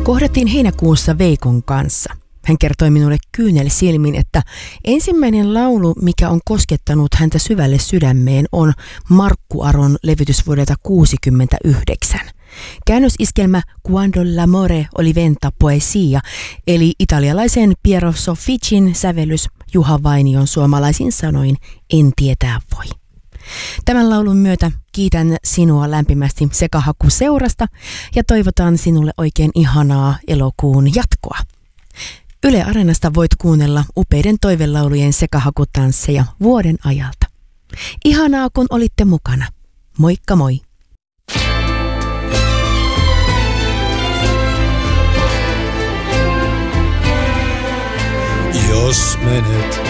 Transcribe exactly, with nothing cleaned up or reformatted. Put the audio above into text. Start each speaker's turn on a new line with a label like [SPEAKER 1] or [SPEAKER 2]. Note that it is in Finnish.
[SPEAKER 1] Kohdattiin heinäkuussa Veikon kanssa. Hän kertoi minulle kyynelsilmin, että ensimmäinen laulu, mikä on koskettanut häntä syvälle sydämeen, on Markku Aron levytys vuodelta kuusikymmentäyhdeksän. Käännösiskelmä Quando l'amore oli venta poesia, eli italialaisen Piero Sofficin sävellys Juha Vainion suomalaisin sanoin En tietää voi. Tämän laulun myötä kiitän sinua lämpimästi Sekahaku-seurasta ja toivotan sinulle oikein ihanaa elokuun jatkoa. Yle Areenasta voit kuunnella upeiden toivelaulujen sekahakutansseja vuoden ajalta. Ihanaa, kun olitte mukana. Moikka moi!
[SPEAKER 2] Jos menet